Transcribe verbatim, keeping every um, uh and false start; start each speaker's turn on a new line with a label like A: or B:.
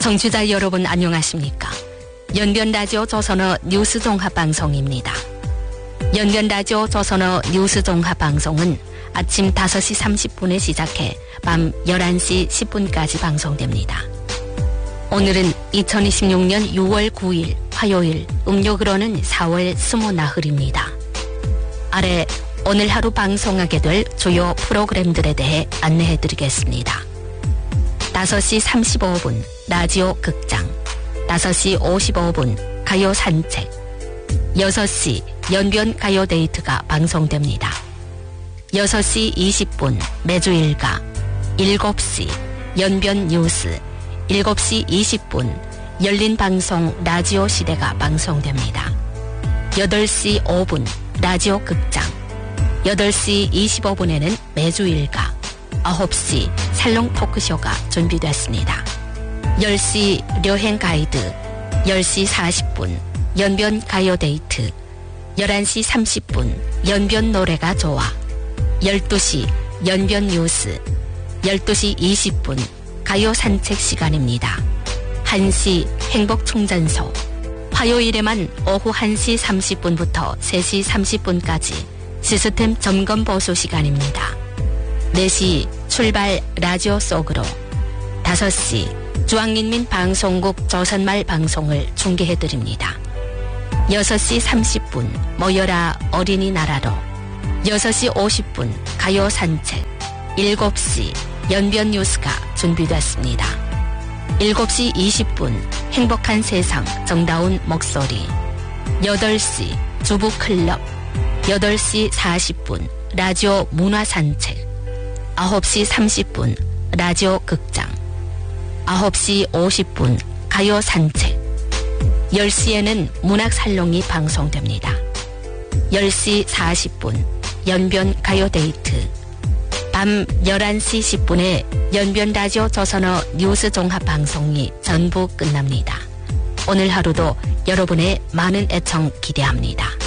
A: 청취자 여러분 안녕하십니까? 연변라디오 조선어 뉴스 종합방송입니다. 연변라디오 조선어 뉴스 종합방송은 아침 다섯 시 삼십 분에 시작해 밤 열한 시 십 분까지 방송됩니다. 오늘은 이천이십육 년 유월 구일 화요일, 음력으로는 사월 스무나흘입니다. 아래 오늘 하루 방송하게 될 주요 프로그램들에 대해 안내해드리겠습니다. 다섯 시 삼십오 분 라디오 극장, 다섯 시 오십오 분 가요 산책, 여섯 시 연변 가요 데이트가 방송됩니다. 여섯 시 이십 분 매주 일가, 일곱 시 연변 뉴스, 일곱 시 이십 분 열린 방송 라디오 시대가 방송됩니다. 여덟 시 오 분 라디오 극장, 여덟 시 이십오 분에는 매주 일가, 아홉 시 살롱 토크쇼가 준비됐습니다. 열 시 여행 가이드, 열 시 사십 분 연변 가요 데이트, 열한 시 삼십 분 연변 노래가 좋아, 열두 시 연변 뉴스, 열두 시 이십 분 가요 산책 시간입니다. 한 시 행복 충전소, 화요일에만 오후 한 시 삼십 분부터 세 시 삼십 분까지 시스템 점검 보수 시간입니다. 네 시 출발 라디오 속으로, 다섯 시 중앙인민 방송국 조선말 방송을 중계해드립니다. 여섯 시 삼십 분 모여라 어린이나라로, 여섯 시 오십 분 가요 산책, 일곱 시 연변 뉴스가 준비됐습니다. 일곱 시 이십 분 행복한 세상 정다운 목소리, 여덟 시 주부 클럽, 여덟 시 사십 분 라디오 문화 산책, 아홉 시 삼십 분 라디오 극장, 아홉 시 오십 분 가요 산책, 열 시에는 문학 살롱이 방송됩니다. 열 시 사십 분 연변 가요 데이트, 밤 열한 시 십 분에 연변 라디오 조선어 뉴스 종합 방송이 전부 끝납니다. 오늘 하루도 여러분의 많은 애청 기대합니다.